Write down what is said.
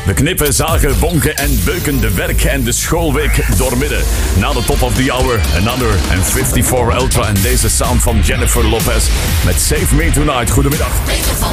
We knippen, zagen, bonken en beuken de werk- en de schoolweek doormidden. Na de top of the hour, Another en 54 Ultra en deze sound van Jennifer Lopez met Save Me Tonight. Goedemiddag. Weten van